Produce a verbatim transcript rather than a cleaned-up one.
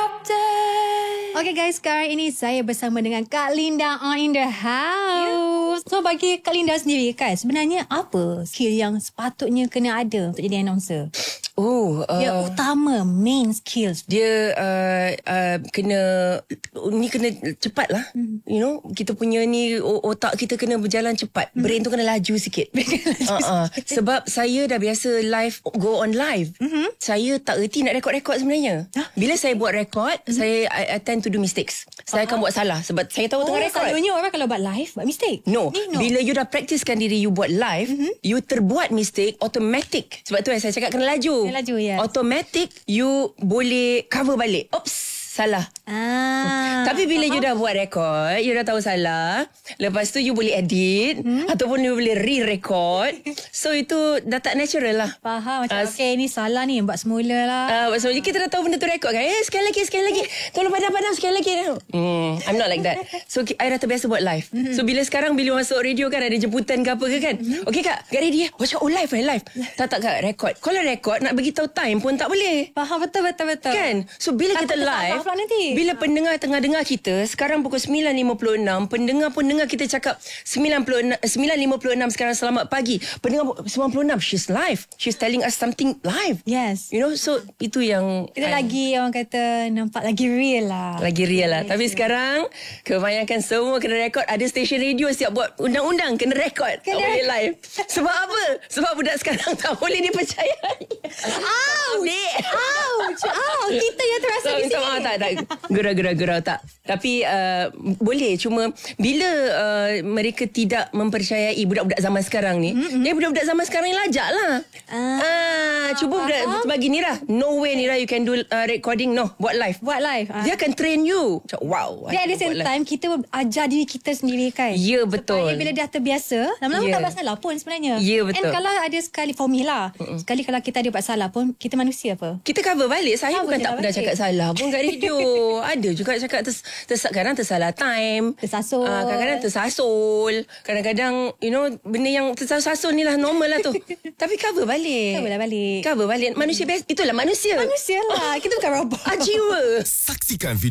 Update. Okay guys, sekarang ini saya bersama dengan Kak Linda on in the house. So bagi Kak Linda sendiri kan, sebenarnya apa skill yang sepatutnya kena ada untuk jadi announcer? Oh, uh, Yang utama, main skills. dia uh, uh, kena ni kena cepat lah. Mm. You know, kita punya ni otak kita kena berjalan cepat. Mm. Brain tu kena laju sikit. uh-uh. Sebab saya dah biasa live, go on live. Mm-hmm. Saya tak erti nak rekod-rekod sebenarnya. Huh? Bila saya buat rekod, mm-hmm. saya I, I tend to do mistakes. Saya uh-huh. akan buat salah sebab saya tahu oh, tengah rekod. Selalunya orang kalau buat live buat mistake. No. no. Bila you dah praktiskan diri you buat live, mm-hmm. you terbuat mistake automatic. Sebab tu yang saya cakap kena laju. Kena laju, ya. Automatic you boleh cover balik. Oops, salah. Ah. Tapi bila uh-huh. you dah buat rekod, you dah tahu salah, lepas tu you boleh edit hmm? ataupun you boleh re-record. So itu dah tak natural lah. Faham macam uh, okay ni salah ni buat semula lah. Ah, uh, so kita dah tahu benda tu rekod kan. Eh sekali lagi, sekali lagi. Tolong padam-padam sekali lagi. Hmm, I'm not like that. So I dah terbiasa buat live. Mm-hmm. So bila sekarang bila masuk radio kan ada jemputan ke apa ke kan. Mm-hmm. Okay kak, get ready eh. Oh, oh live eh live. tak tak kak rekod. Kalau rekod nak bagi tahu time pun tak boleh. Faham betul betul betul. Kan? So bila Takut kita live, bila pendengar tengah dengar kita, sekarang pukul sembilan lima puluh enam, pendengar pun dengar kita cakap sembilan lima puluh enam sekarang selamat pagi. Pendengar sembilan puluh enam, she's live. She's telling us something live. Yes. You know, so itu yang kita I, lagi orang kata nampak lagi real lah. Lagi real lah. Tapi sekarang kebanyakan semua kena rekod. Ada stesen radio siap buat undang-undang kena rekod. Tak boleh live. Sebab apa? Sebab budak sekarang tak boleh dipercayai. Ouch! Ouch! Ouch! Kita yang terasa so, di sini. Maaf, tak, tak. Gurau-gurau tak. Tapi uh, boleh. Cuma bila uh, mereka tidak mempercayai budak-budak zaman sekarang ni, mm-hmm. dia budak-budak zaman sekarang ni lajak lah. Ah, ah, cuba budak bagi Nira. No way Nira you can do uh, recording. No, buat live. Buat live. Ah. Dia akan train you. Wow. Dia at the same time live. Kita ajar diri kita sendiri kan. Ya, betul. Supaya bila dah terbiasa, lama-lama yeah. tak buat salah pun sebenarnya. Ya, betul. And kalau ada sekali for me lah, mm-mm. sekali kalau kita ada buat salah pun, kita manusia apa? Kita cover balik. Saya cover bukan tak pernah balik. Cakap salah pun kat radio. Ada juga cakap ters, ters, kadang tersalah time. Tersasul. Uh, kadang-kadang tersasul. Kadang-kadang, you know, benda yang tersasul ni lah normal lah tu. Tapi cover balik. Cover lah balik. Cover balik. Manusia biasa. Itulah manusia. Manusia lah. Kita bukan robot. Jiwa. Saksikan video